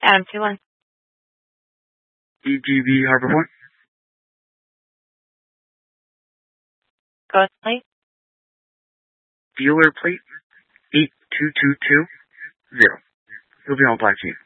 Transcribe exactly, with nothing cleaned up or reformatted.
Adam two one. E G V Harbor Point. Ghost plate. Dealer plate eight two two two zero. He'll be on Black Jeep.